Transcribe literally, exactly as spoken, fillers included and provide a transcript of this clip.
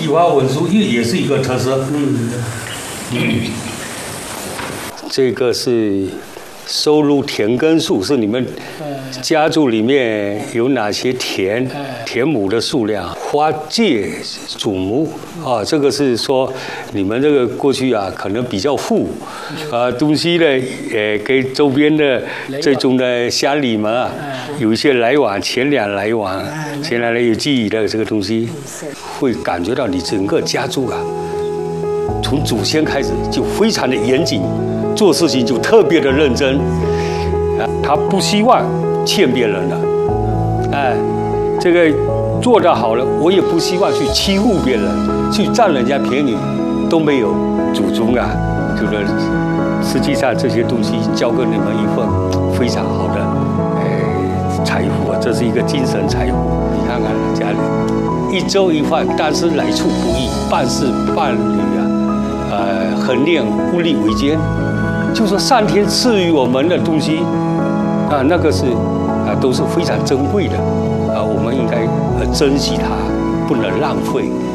计划文书也也是一个特色。嗯嗯，这个是收入田耕数，是你们家族里面有哪些田田亩的数量？花界祖母啊，这个是说你们这个过去啊，可能比较富，啊，东西呢，呃，跟周边的这种的乡里们啊，有一些来往，钱粮来往，钱粮有记忆的这个东西，会感觉到你整个家族啊，从祖先开始就非常的严谨。做事情就特别的认真，啊，他不希望欠别人的，哎，这个做得好了，我也不希望去欺负别人，去占人家便宜，都没有。祖宗啊，这个实际上这些东西交给你们一份非常好的，哎，财富啊，这是一个精神财富。你看看家里一粥一饭，但是来处不易，办事办理啊，呃，衡量物力维艰。就说上天赐予我们的东西，啊，那个是啊，都是非常珍贵的，啊，我们应该呃珍惜它，不能浪费。